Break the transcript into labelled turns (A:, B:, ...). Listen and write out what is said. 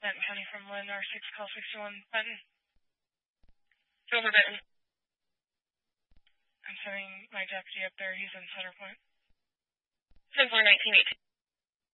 A: Benton County from Lynn, R6, call 61, Benton.
B: Silver Benton.
A: I'm sending my deputy up there. He's in Center Point.
B: 10-4, 1918.